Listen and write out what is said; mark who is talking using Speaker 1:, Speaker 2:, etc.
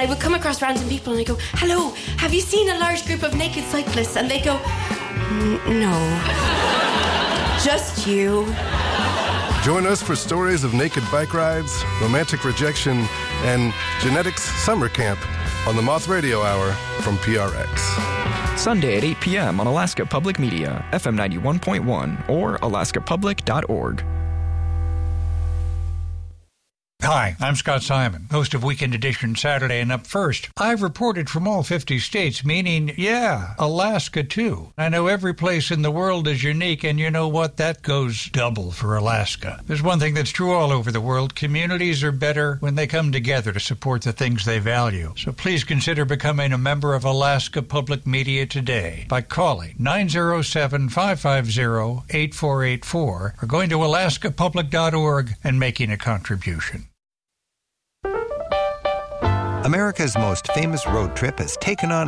Speaker 1: I would come across random people and I go, hello, have you seen a large group of naked cyclists? And they go, no. Just you.
Speaker 2: Join us for stories of naked bike rides, romantic rejection, and genetics summer camp on the Moth Radio Hour from PRX.
Speaker 3: Sunday at 8 p.m. on Alaska Public Media, FM 91.1 or alaskapublic.org.
Speaker 4: Hi, I'm Scott Simon, host of Weekend Edition Saturday and Up First. I've reported from all 50 states, meaning, Alaska too. I know every place in the world is unique, and you know what? That goes double for Alaska. There's one thing that's true all over the world. Communities are better when they come together to support the things they value. So please consider becoming a member of Alaska Public Media today by calling 907-550-8484 or going to alaskapublic.org and making a contribution.
Speaker 5: America's most famous road trip has taken on